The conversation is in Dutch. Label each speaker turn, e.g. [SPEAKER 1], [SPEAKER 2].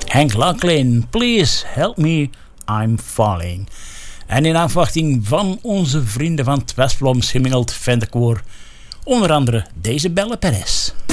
[SPEAKER 1] Hank Locklin, Please Help Me, I'm Falling. En in afwachting van onze vrienden van het Westblom Schimmingeld Ventekoor, onder andere deze Belle Perez.